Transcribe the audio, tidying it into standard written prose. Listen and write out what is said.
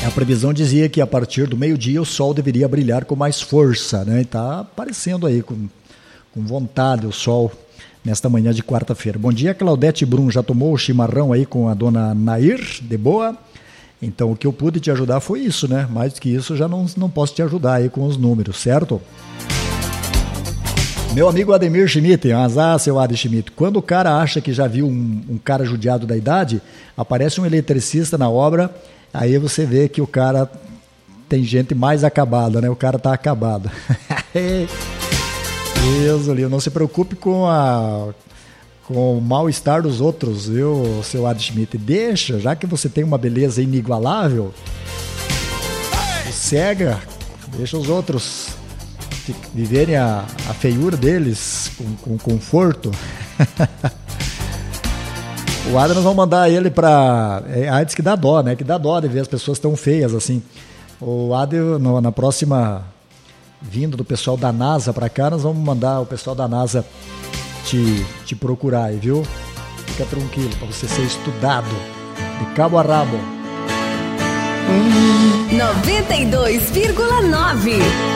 A previsão dizia que a partir do meio-dia o sol deveria brilhar com mais força, né? E tá aparecendo aí com vontade o sol nesta manhã de quarta-feira. Bom dia, Claudete Brum. Já tomou o chimarrão aí com a dona Nair? De boa? Então o que eu pude te ajudar foi isso, né? Mais do que isso, eu já não posso te ajudar aí com os números, certo? Meu amigo Ademir Schmidt, azar, seu Ademir Schmidt, quando o cara acha que já viu um cara judiado da idade, aparece um eletricista na obra, aí você vê que o cara tem gente mais acabada, né? O cara tá acabado. Deus, não se preocupe com o mal-estar dos outros, viu, seu Ademir Schmidt? Deixa, já que você tem uma beleza inigualável, cega, deixa os outros viverem a feiura deles com conforto. O Adam, nós vamos mandar ele pra... diz que dá dó, né? Que dá dó de ver as pessoas tão feias assim. O Adam, na próxima vinda do pessoal da NASA pra cá, nós vamos mandar o pessoal da NASA te procurar aí, viu? Fica tranquilo, pra você ser estudado de cabo a rabo. 92,9